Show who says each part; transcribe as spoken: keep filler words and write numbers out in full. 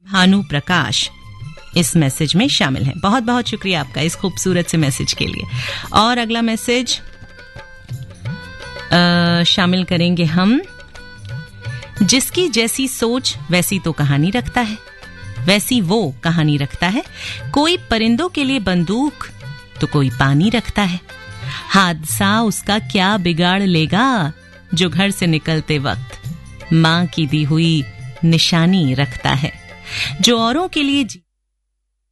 Speaker 1: भानु प्रकाश इस मैसेज में शामिल हैं। बहुत बहुत शुक्रिया आपका इस खूबसूरत से मैसेज के लिए। और अगला मैसेज आ, शामिल करेंगे हम। जिसकी जैसी सोच वैसी तो कहानी रखता है, वैसी वो कहानी रखता है। कोई परिंदों के लिए बंदूक तो कोई पानी रखता है। हादसा उसका क्या बिगाड़ लेगा जो घर से निकलते वक्त मां की दी हुई निशानी रखता है। जो औरों के लिए